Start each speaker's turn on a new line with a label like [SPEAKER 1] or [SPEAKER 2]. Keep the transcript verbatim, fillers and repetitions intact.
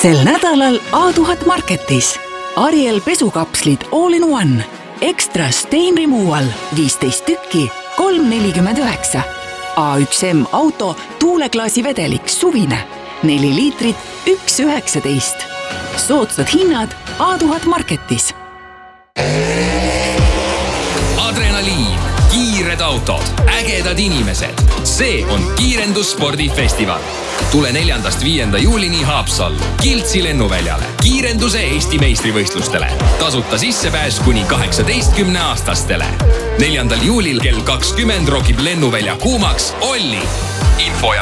[SPEAKER 1] sel nädalal A tuhat Marketis. Ariel pesukapslid all in one. Extra stain removal viisteist tükki, kolm nelikümmend üheksa. A üks M auto tuuleklaasi vedelik suvine, neli liitrit, üks üheksateist. Soodsad hinnad A tuhat Marketis.
[SPEAKER 2] Adrenaliin, kiired autod, ägedad inimesed. See on Kiirendusspordifestival. Tule neljandast viienda juulini Haapsallu, Kiltsi lennuväljale, kiirenduse Eesti meistrivõistlustele. Tasuta sissepääs kuni kaheksateistkümne aastastele. neljandal juulil kell kakskümmend rokib lennuvälja kuumaks Olli. Info ja